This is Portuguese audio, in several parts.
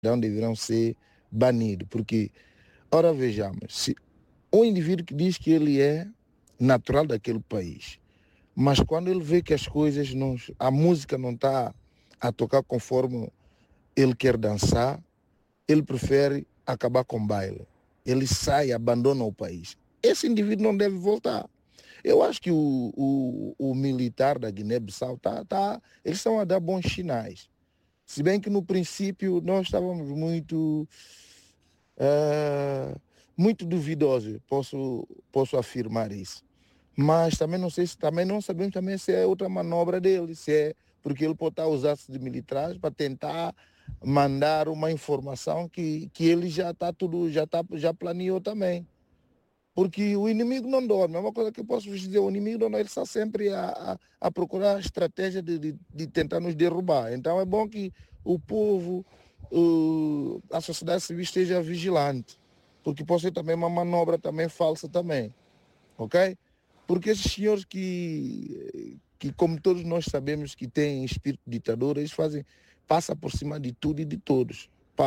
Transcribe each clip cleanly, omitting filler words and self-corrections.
deverão ser banidos, porque, ora vejamos, se um indivíduo que diz que ele é natural daquele país, mas quando ele vê que as coisas não, a música não está a tocar conforme ele quer dançar, ele prefere acabar com o baile. Ele sai, abandona o país. Esse indivíduo não deve voltar. Eu acho que o militar da Guiné-Bissau eles estão a dar bons sinais. Se bem que no princípio nós estávamos muito duvidosos, posso afirmar isso. Mas também não sei se também não sabemos também se é outra manobra dele, se é porque ele pode estar a usar-se de militares para tentar mandar uma informação que ele já planeou também. Porque o inimigo não dorme. É uma coisa que eu posso vos dizer, o inimigo não dorme, ele está sempre a procurar a estratégia de tentar nos derrubar. Então é bom que o povo, a sociedade civil esteja vigilante, porque pode ser também uma manobra também falsa também, ok? Porque esses senhores que como todos nós sabemos que têm espírito ditador, eles passam por cima de tudo e de todos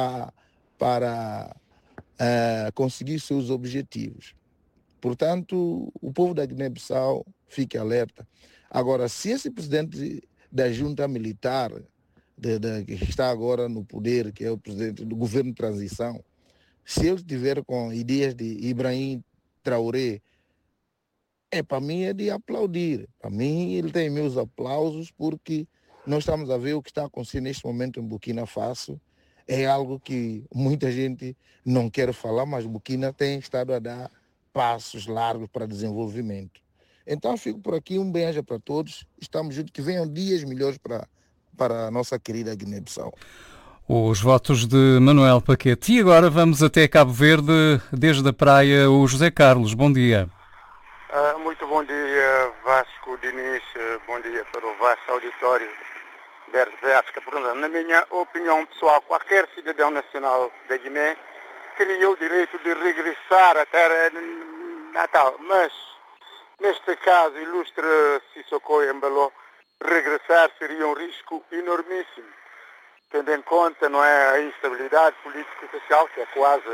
para conseguir seus objetivos. Portanto, o povo da Guiné-Bissau fique alerta. Agora, se esse presidente da junta militar, que está agora no poder, que é o presidente do governo de transição, se ele estiver com ideias de Ibrahim Traoré, para mim é de aplaudir. Para mim, ele tem meus aplausos, porque nós estamos a ver o que está acontecendo neste momento em Burkina Faso. É algo que muita gente não quer falar, mas Burkina tem estado a dar passos largos para desenvolvimento. Então fico por aqui, um beijo para todos, estamos juntos, que venham dias melhores para a nossa querida Guiné-Bissau. Os votos de Manuel Paquete. E agora vamos até Cabo Verde, desde a praia, o José Carlos. Bom dia. Muito bom dia, Vasco Diniz, bom dia para o vasto auditório da RTP África. Na minha opinião pessoal, qualquer cidadão nacional da Guiné teria o direito de regressar à terra natal, mas neste caso, ilustre Sissoko Embalo, regressar seria um risco enormíssimo, tendo em conta, não é, a instabilidade político-social, que é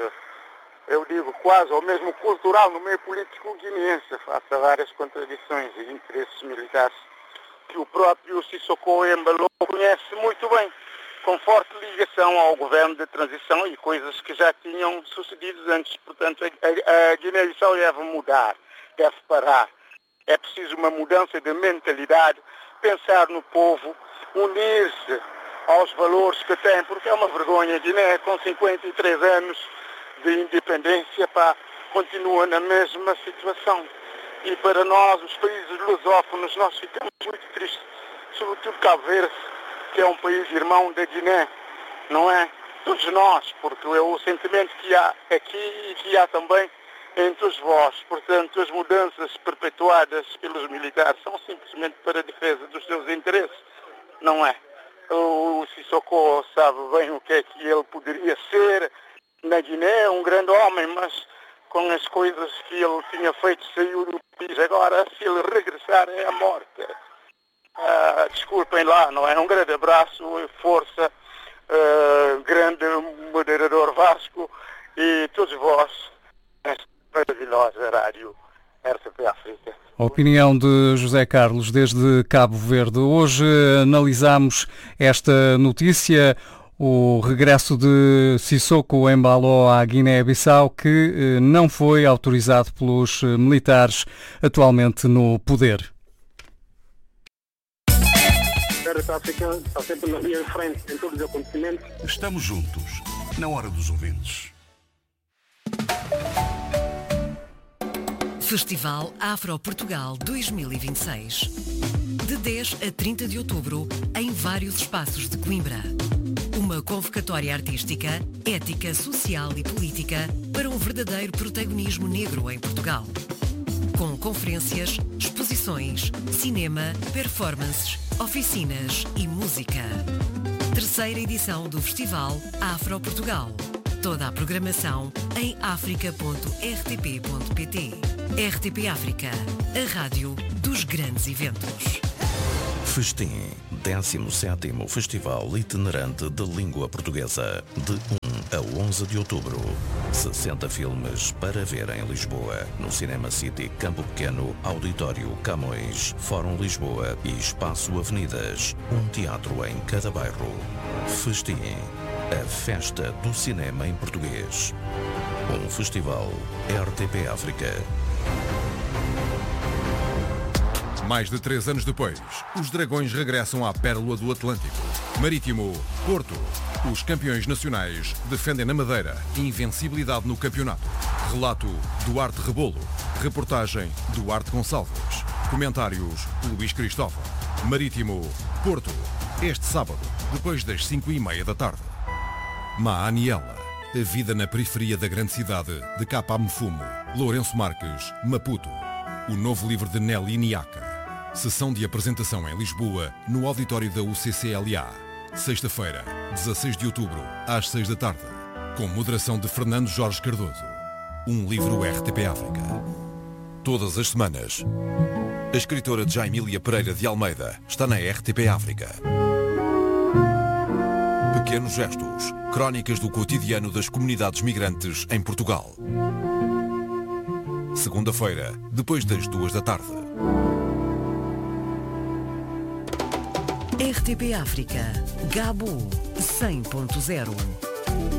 quase, ou mesmo cultural no meio político guineense, face a várias contradições e interesses militares que o próprio Sissoko Embalo conhece muito bem, com forte ligação ao governo de transição e coisas que já tinham sucedido antes. Portanto, a Guiné-Bissau deve mudar, deve parar. É preciso uma mudança de mentalidade, pensar no povo, unir-se aos valores que tem, porque é uma vergonha. A Guiné, com 53 anos de independência, continua na mesma situação. E para nós, os países lusófonos, nós ficamos muito tristes, sobretudo Cabo Verde, que é um país irmão da Guiné, não é? Todos nós, porque é o sentimento que há aqui e que há também entre os vós. Portanto, as mudanças perpetuadas pelos militares são simplesmente para a defesa dos seus interesses, não é? O Sissoko sabe bem o que é que ele poderia ser na Guiné, um grande homem, mas com as coisas que ele tinha feito, saiu do país. Agora, se ele regressar, é a morte. Desculpem lá, não é? Um grande abraço, força, grande moderador Vasco e todos vós, nesta maravilhosa rádio RTP África. A opinião de José Carlos desde Cabo Verde. Hoje analisamos esta notícia, o regresso de Sissoko Embalo à Guiné-Bissau, que não foi autorizado pelos militares atualmente no poder. Está sempre na linha de frente em todos os acontecimentos. Estamos juntos, na hora dos ouvintes. Festival Afro-Portugal 2026. De 10 a 30 de outubro, em vários espaços de Coimbra. Uma convocatória artística, ética, social e política para um verdadeiro protagonismo negro em Portugal. Com conferências, exposições, cinema, performances, oficinas e música. Terceira edição do Festival Afro-Portugal. Toda a programação em africa.rtp.pt. RTP África, a rádio dos grandes eventos. Festim, 17º Festival Itinerante de Língua Portuguesa, de 1 a 11 de outubro. 60 filmes para ver em Lisboa, no Cinema City Campo Pequeno, Auditório Camões, Fórum Lisboa e Espaço Avenidas. Um teatro em cada bairro. Festim, a festa do cinema em português. Um festival RTP África. Mais de 3 anos depois, os Dragões regressam à Pérola do Atlântico. Marítimo, Porto. Os campeões nacionais defendem na Madeira invencibilidade no campeonato. Relato, Duarte Rebolo. Reportagem, Duarte Gonçalves. Comentários, Luís Cristóvão. Marítimo, Porto. Este sábado, depois das 5h30 da tarde. Maaniela. A vida na periferia da grande cidade de Capa Mfumo. Lourenço Marques, Maputo. O novo livro de Nelly Niaca. Sessão de apresentação em Lisboa, no auditório da UCCLA. Sexta-feira, 16 de outubro, às 6 da tarde. Com moderação de Fernando Jorge Cardoso. Um livro RTP África. Todas as semanas, a escritora Jaimília Pereira de Almeida está na RTP África. Pequenos gestos, crónicas do cotidiano das comunidades migrantes em Portugal. Segunda-feira, depois das 2 da tarde. RTP África, Gabo 100.0